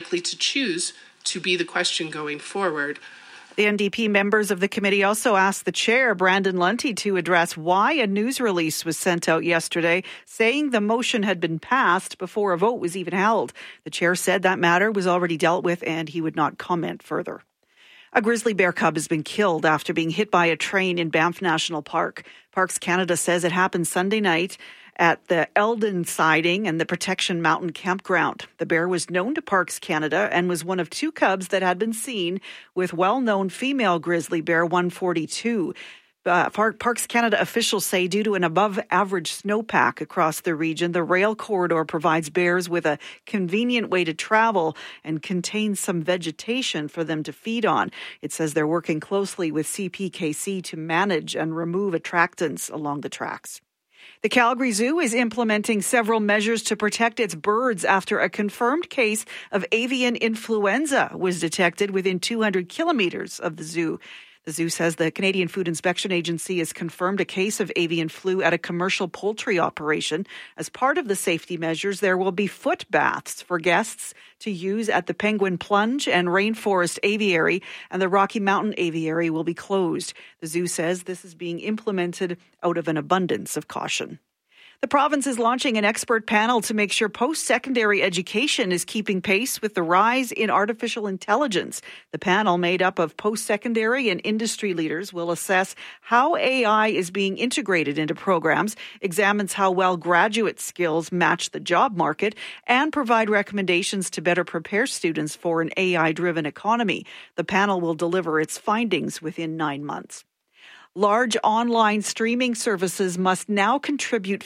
likely to choose to be the question going forward. The NDP members of the committee also asked the chair, Brandon Lunty, to address why a news release was sent out yesterday saying the motion had been passed before a vote was even held. The chair said that matter was already dealt with and he would not comment further. A grizzly bear cub has been killed after being hit by a train in Banff National Park. Parks Canada says it happened Sunday night at the Eldon Siding and the Protection Mountain Campground. The bear was known to Parks Canada and was one of two cubs that had been seen with well-known female grizzly bear 142. Parks Canada officials say due to an above-average snowpack across the region, the rail corridor provides bears with a convenient way to travel and contains some vegetation for them to feed on. It says they're working closely with CPKC to manage and remove attractants along the tracks. The Calgary Zoo is implementing several measures to protect its birds after a confirmed case of avian influenza was detected within 200 kilometers of the zoo. The zoo says the Canadian Food Inspection Agency has confirmed a case of avian flu at a commercial poultry operation. As part of the safety measures, there will be foot baths for guests to use at the Penguin Plunge and Rainforest Aviary, and the Rocky Mountain Aviary will be closed. The zoo says this is being implemented out of an abundance of caution. The province is launching an expert panel to make sure post-secondary education is keeping pace with the rise in artificial intelligence. The panel, made up of post-secondary and industry leaders, will assess how AI is being integrated into programs, examines how well graduate skills match the job market, and provide recommendations to better prepare students for an AI-driven economy. The panel will deliver its findings within 9 months. Large online streaming services must now contribute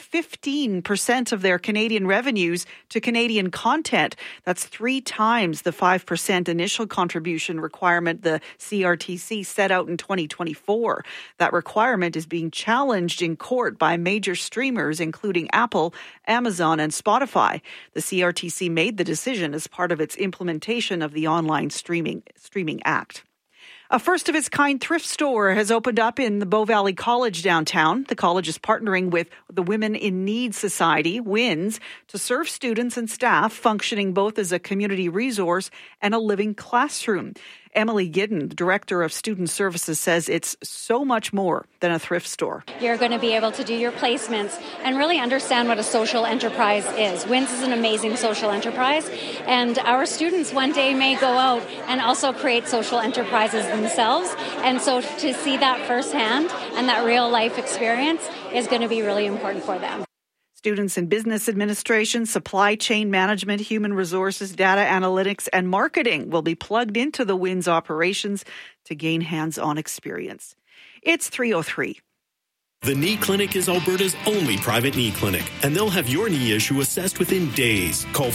15% of their Canadian revenues to Canadian content. That's 3 times the 5% initial contribution requirement the CRTC set out in 2024. That requirement is being challenged in court by major streamers, including Apple, Amazon, and Spotify. The CRTC made the decision as part of its implementation of the Online Streaming Act. A first-of-its-kind thrift store has opened up in the Bow Valley College downtown. The college is partnering with the Women in Need Society, WINS, to serve students and staff, functioning both as a community resource and a living classroom. Emily Giddon, the Director of Student Services, says it's so much more than a thrift store. You're going to be able to do your placements and really understand what a social enterprise is. WINS is an amazing social enterprise, and our students one day may go out and also create social enterprises themselves. And so to see that firsthand and that real life experience is going to be really important for them. Students in business administration, supply chain management, human resources, data analytics, and marketing will be plugged into the WINS operations to gain hands-on experience. It's 3:03. The Knee Clinic is Alberta's only private knee clinic, and they'll have your knee issue assessed within days. Call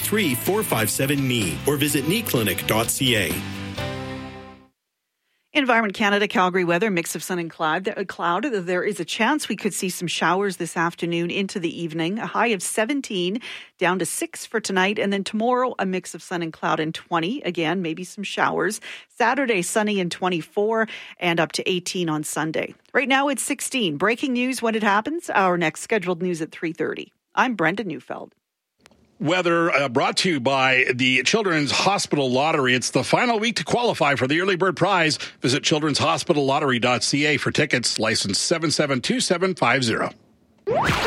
403-457-KNEE or visit kneeclinic.ca. Environment Canada, Calgary weather, mix of sun and cloud. There is a chance we could see some showers this afternoon into the evening. A high of 17, down to 6 for tonight. And then tomorrow, a mix of sun and cloud and 20. Again, maybe some showers. Saturday, sunny and 24 and up to 18 on Sunday. Right now, it's 16. Breaking news when it happens. Our next scheduled news at 3:30. I'm Brenda Neufeld. Weather brought to you by the Children's Hospital Lottery. It's the final week to qualify for the Early Bird Prize. Visit childrenshospitallottery.ca for tickets. License 772750.